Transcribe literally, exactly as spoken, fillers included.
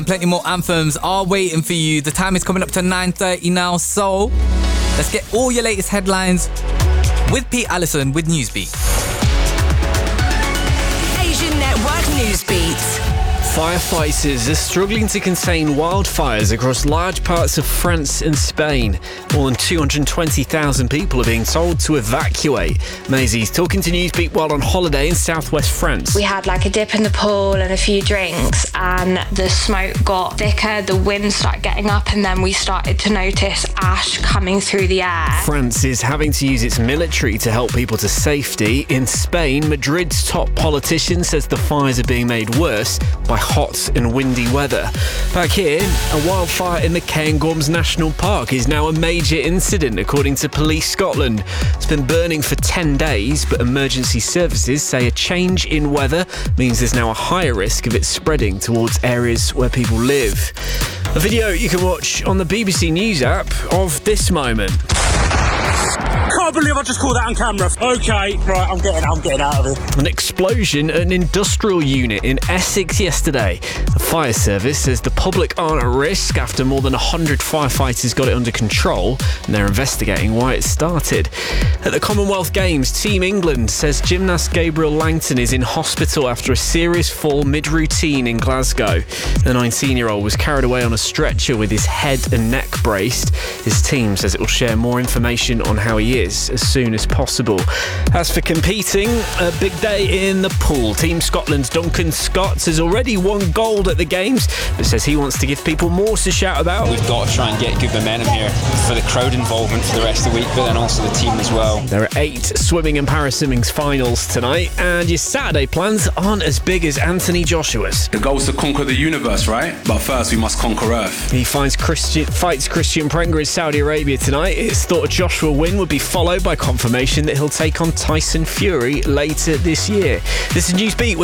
Plenty more anthems are waiting for you. The time is coming up to nine thirty now, so let's get all your latest headlines with Pete Allison with Newsbeat. Asian Network Newsbeat. Firefighters are struggling to contain wildfires across large parts of France and Spain. More than two hundred twenty thousand people are being told to evacuate. Maisie's talking to Newsbeat while on holiday in southwest France. We had like a dip in the pool and a few drinks, and the smoke got thicker, the wind started getting up, and then we started to notice ash coming through the air. France is having to use its military to help people to safety. In Spain, Madrid's top politician says the fires are being made worse by hot and windy weather. Back here, a wildfire in the Cairngorms National Park is now a major incident, according to Police Scotland. It's been burning for ten days, but emergency services say a change in weather means there's now a higher risk of it spreading towards areas where people live. A video you can watch on the B B C News app of this moment. I can't believe I just caught that on camera. Okay, right, I'm getting, I'm getting out of it. An explosion at an industrial unit in Essex yesterday. The fire service says the public aren't at risk after more than one hundred firefighters got it under control, and they're investigating why it started. At the Commonwealth Games, Team England says gymnast Gabriel Langton is in hospital after a serious fall mid-routine in Glasgow. The nineteen-year-old was carried away on a stretcher with his head and neck braced. His team says it will share more information on how he is as soon as possible. As for competing, a big day in the pool. Team Scotland's Duncan Scott has already won gold at the Games, but says he wants to give people more to shout about. We've got to try and get good momentum here for the crowd involvement for the rest of the week, but then also the team as well. There are eight swimming and para-swimming's finals tonight, and your Saturday plans aren't as big as Anthony Joshua's. The goal is to conquer the universe, right? But first we must conquer Earth. He finds Christian, fights Christian Prenga in Saudi Arabia tonight. It's thought a Joshua win would be followed by confirmation that he'll take on Tyson Fury later this year. This is Newsbeat with